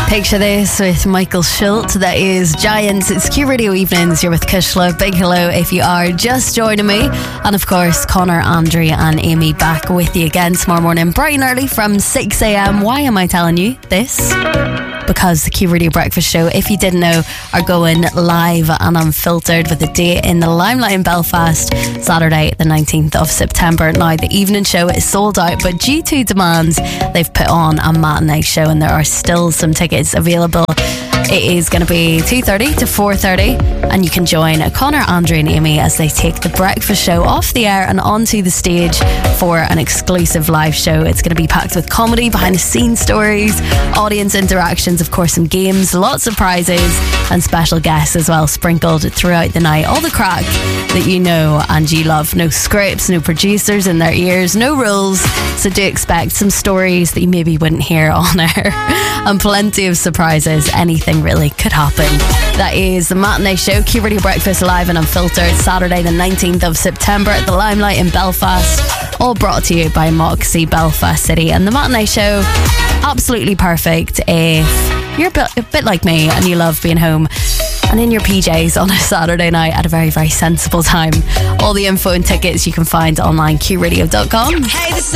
Picture this with Michael Schultz. That is Giants. It's Q Radio Evenings. You're with Kushla. Big hello if you are just joining me. And of course, Connor, Andrea and Amy back with you again tomorrow morning, bright and early from 6 a.m. Why am I telling you this? Because the Q Radio Breakfast Show, if you didn't know, are going live and unfiltered with a date in the Limelight in Belfast, Saturday the 19th of September. Now, the evening show is sold out, but due to demands, they've put on a matinee show and there are still some tickets available. It is going to be 2:30 to 4:30 and you can join Connor, Andrea and Amy as they take the breakfast show off the air and onto the stage for an exclusive live show. It's going to be packed with comedy, behind the scenes stories, audience interactions, of course some games, lots of prizes and special guests as well sprinkled throughout the night. All the crack that you know and you love. No scripts, no producers in their ears, no rules, so do expect some stories that you maybe wouldn't hear on air and plenty of surprises. Anything really could happen. That is the matinee show, Q Radio Breakfast, live and unfiltered, Saturday the 19th of September at the Limelight in Belfast, all brought to you by Moxie Belfast City. And the matinee show, absolutely perfect if you're a bit like me and you love being home and in your PJs on a Saturday night at a very, very sensible time. All the info and tickets you can find online, qradio.com. Hey, this